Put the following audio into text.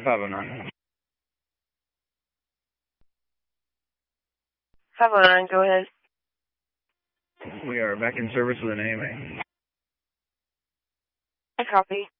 509. 509, go ahead. We are back in service with an AMA. I copy.